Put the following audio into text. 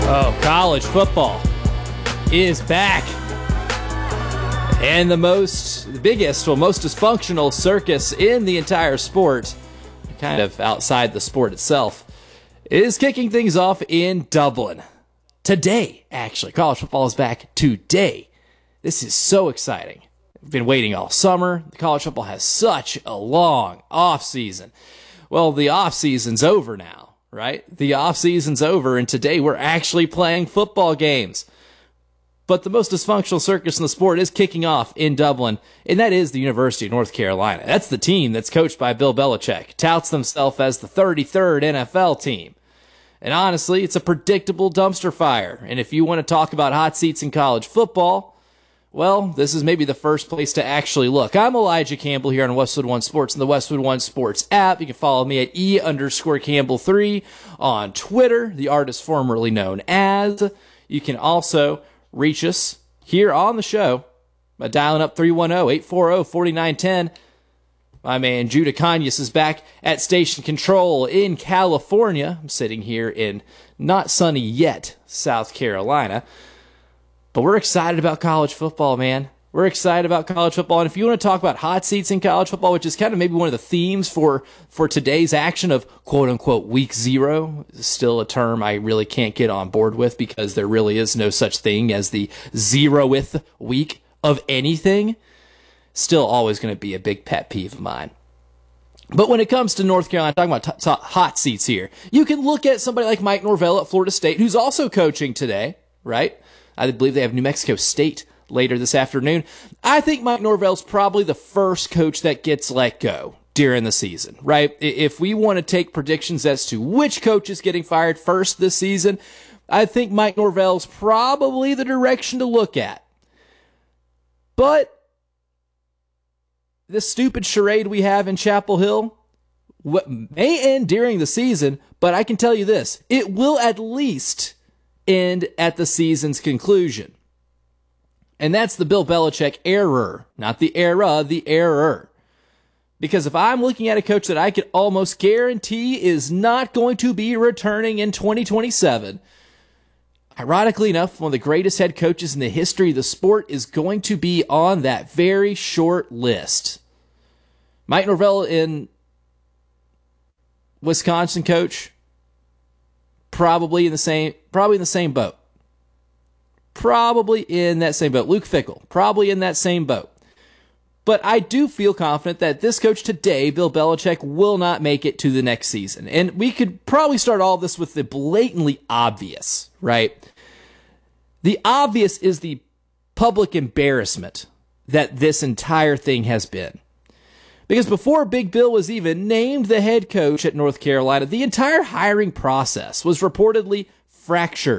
Oh, college football is back. And the most dysfunctional circus in the entire sport, kind of outside the sport itself, is kicking things off in Dublin. Today, actually. College football is back today. This is so exciting. We've been waiting all summer. The college football has such a long off-season. Well, the off-season's over now, right? The off-season's over, and today we're actually playing football games. But the most dysfunctional circus in the sport is kicking off in Dublin, and that is the University of North Carolina. That's the team that's coached by Bill Belichick, touts themselves as the 33rd NFL team. And honestly, it's a predictable dumpster fire. And if you want to talk about hot seats in college football, well, this is maybe the first place to actually look. I'm Elijah Campbell here on Westwood One Sports and the Westwood One Sports app. You can follow me at E_Campbell3 on Twitter, the artist formerly known as. You can also reach us here on the show by dialing up 310-840-4910. My man Judah Kanyas is back at Station Control in California. I'm sitting here in not sunny yet South Carolina. But we're excited about college football, man. We're excited about college football. And if you want to talk about hot seats in college football, which is kind of maybe one of the themes for today's action of quote-unquote week zero, still a term I really can't get on board with because there really is no such thing as the 0th week of anything. Still always going to be a big pet peeve of mine. But when it comes to North Carolina, talking about hot seats here, you can look at somebody like Mike Norvell at Florida State, who's also coaching today, right? I believe they have New Mexico State later this afternoon. I think Mike Norvell's probably the first coach that gets let go during the season, right? If we want to take predictions as to which coach is getting fired first this season, I think Mike Norvell's probably the direction to look at. But this stupid charade we have in Chapel Hill may end during the season, but I can tell you this, it will at least end at the season's conclusion. And that's the Bill Belichick error, not the era, the error. Because if I'm looking at a coach that I could almost guarantee is not going to be returning in 2027, ironically enough, one of the greatest head coaches in the history of the sport is going to be on that very short list. Mike Norvell in Wisconsin coach, probably in the same boat. Probably in that same boat. Luke Fickell, probably in that same boat. But I do feel confident that this coach today, Bill Belichick, will not make it to the next season. And we could probably start all this with the blatantly obvious, right? The obvious is the public embarrassment that this entire thing has been. Because before Big Bill was even named the head coach at North Carolina, the entire hiring process was reportedly fractured.